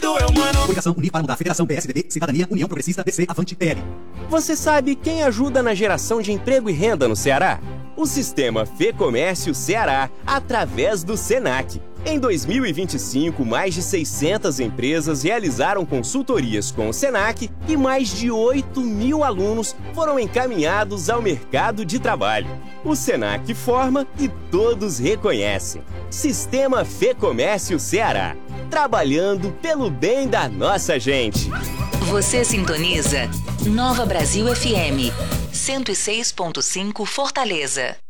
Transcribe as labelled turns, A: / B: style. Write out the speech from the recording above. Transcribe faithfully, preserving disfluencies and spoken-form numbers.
A: é humano.
B: Coligação Unir para mudar. Federação P S D B, Cidadania, União Progressista, D C, Avante, P L.
C: Você sabe quem ajuda na geração de emprego e renda no Ceará? O Sistema Fê Comércio Ceará, através do Senac. Em dois mil e vinte e cinco, mais de seiscentas empresas realizaram consultorias com o Senac e mais de oito mil alunos foram encaminhados ao mercado de trabalho. O Senac forma e todos reconhecem. Sistema Fê Comércio Ceará, trabalhando pelo bem da nossa gente.
D: Você sintoniza Nova Brasil F M, cento e seis ponto cinco Fortaleza.